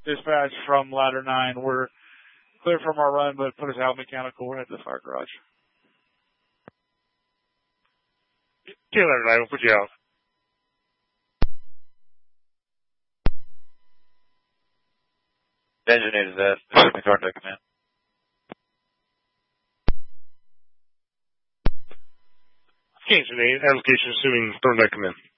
Dispatch from Ladder 9. We're clear from our run, but put us out mechanical. We're headed to the fire garage. Okay, Ladder 9, we'll put you out. Engine 8 is that. Assuming Thorndike command. Okay, Engine 8, application assuming Thorndike command.